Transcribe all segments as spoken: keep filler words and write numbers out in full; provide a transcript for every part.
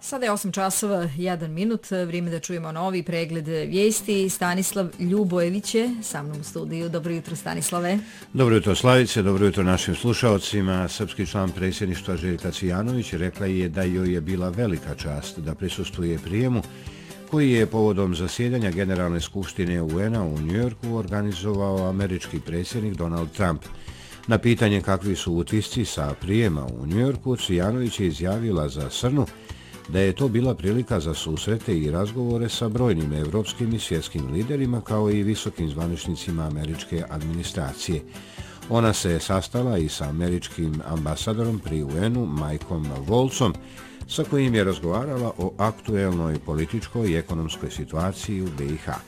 Sada je osam časova, jedan minut, vrijeme da čujemo novi pregled vijesti. Stanislav Ljubojević je sa mnom u studiju. Dobro jutro, Stanislave. Dobro jutro, Slavice, dobro jutro našim slušalcima. Srpski član predsjedništva Željka Cvijanović rekla je da joj je bila velika čast da prisustvuje prijemu koji je povodom zasjedanja Generalne skupštine U N-a u Njujorku organizovao američki predsjednik Donald Trump. Na pitanje kakvi su utisci sa prijema u Njujorku, Cvijanović je izjavila za Srnu da je to bila prilika za susrete i razgovore sa brojnim evropskim i svjetskim liderima kao i visokim zvaničnicima američke administracije. Ona se sastala i sa američkim ambasadorom pri U N-u Mikeom Waltzom, sa kojim je razgovarala o aktuelnoj političkoj i ekonomskoj situaciji u B i H.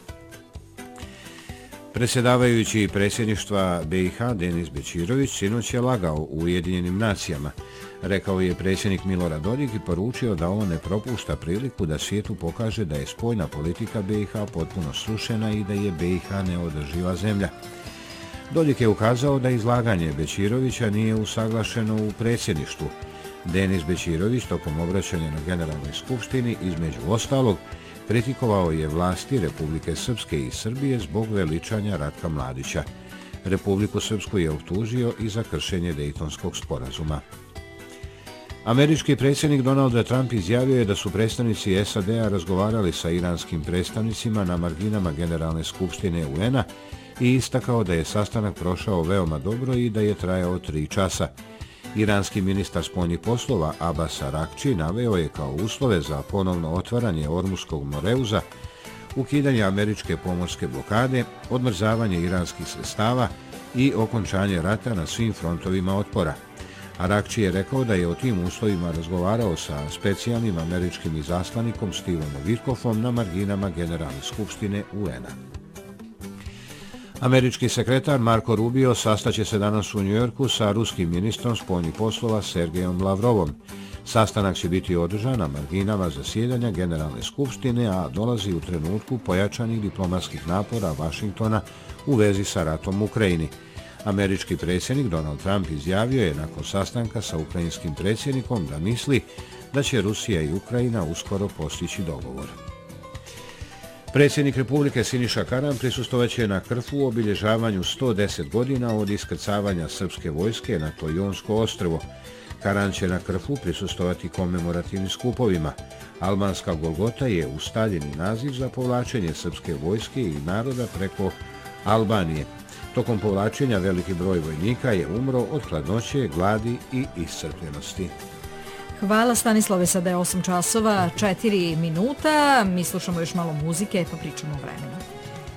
Predsjedavajući predsjedništva B i H Denis Bećirović sinoć je lagao u Ujedinjenim nacijama. Rekao je predsjednik Milorad Dodik i poručio da on ne propušta priliku da svijetu pokaže da je spoljna politika B i H potpuno srušena i da je B i H neodrživa zemlja. Dodik je ukazao da izlaganje Bećirovića nije usaglašeno u predsjedništvu. Denis Bećirović tokom obraćanja na Generalnoj skupštini između ostalog kritikovao je vlasti Republike Srpske i Srbije zbog veličanja Ratka Mladića. Republiku Srpsku je optužio i za kršenje Dejtonskog sporazuma. Američki predsjednik Donald Trump izjavio je da su predstavnici S A D-a razgovarali sa iranskim predstavnicima na marginama Generalne skupštine U N-a i istakao da je sastanak prošao veoma dobro i da je trajao tri časa. Iranski ministar spoljnih poslova Abbas Araghči naveo je kao uslove za ponovno otvaranje Ormuskog moreuza ukidanje američke pomorske blokade, odmrzavanje iranskih sredstava i okončanje rata na svim frontovima otpora. Araghči je rekao da je o tim uslovima razgovarao sa specijalnim američkim izaslanikom Stevenom Witkoffom na marginama Generalne skupštine U N-a. Američki sekretar Marko Rubio sastaće se danas u Njujorku sa ruskim ministrom spoljnih poslova Sergejom Lavrovom. Sastanak će biti održan na marginama zasjedanja Generalne skupštine, a dolazi u trenutku pojačanih diplomatskih napora Vašingtona u vezi sa ratom u Ukrajini. Američki predsjednik Donald Trump izjavio je nakon sastanka sa ukrajinskim predsjednikom da misli da će Rusija i Ukrajina uskoro postići dogovor. Predsjednik Republike Siniša Karan prisustovaće na Krfu u obilježavanju sto deset godina od iskrcavanja srpske vojske na to Jonsko ostrvo. Karan će na Krfu prisustovati komemorativnim skupovima. Albanska Golgota je ustaljeni naziv za povlačenje srpske vojske i naroda preko Albanije. Tokom povlačenja veliki broj vojnika je umro od hladnoće, gladi i iscrpljenosti. Hvala, Stanislave, sada je osam časova, četiri minuta. Mi slušamo još malo muzike pa pričamo o vremenu.